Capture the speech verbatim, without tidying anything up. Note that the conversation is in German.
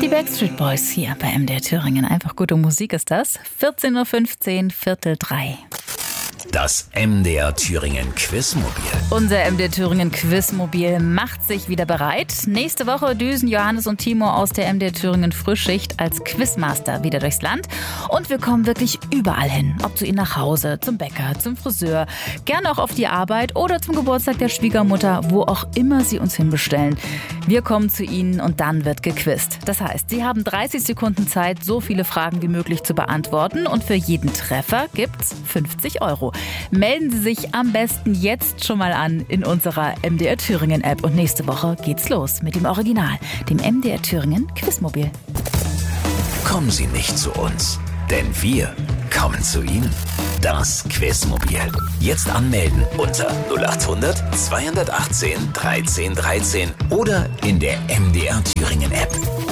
Die Backstreet Boys hier bei M D R Thüringen. Einfach gute Musik ist das. vierzehn Uhr fünfzehn, Viertel drei. Das M D R Thüringen Quizmobil. Unser M D R Thüringen Quizmobil macht sich wieder bereit. Nächste Woche düsen Johannes und Timo aus der M D R Thüringen Frühschicht als Quizmaster wieder durchs Land. Und wir kommen wirklich überall hin. Ob zu ihnen nach Hause, zum Bäcker, zum Friseur, gerne auch auf die Arbeit oder zum Geburtstag der Schwiegermutter, wo auch immer sie uns hinbestellen. Wir kommen zu ihnen und dann wird gequizt. Das heißt, sie haben dreißig Sekunden Zeit, so viele Fragen wie möglich zu beantworten. Und für jeden Treffer gibt's fünfzig Euro. Melden Sie sich am besten jetzt schon mal an in unserer M D R Thüringen App. Und nächste Woche geht's los mit dem Original, dem M D R Thüringen Quizmobil. Kommen Sie nicht zu uns, denn wir kommen zu Ihnen. Das Quizmobil. Jetzt anmelden unter null acht hundert, zweihundertachtzehn, dreizehn dreizehn oder in der M D R Thüringen App.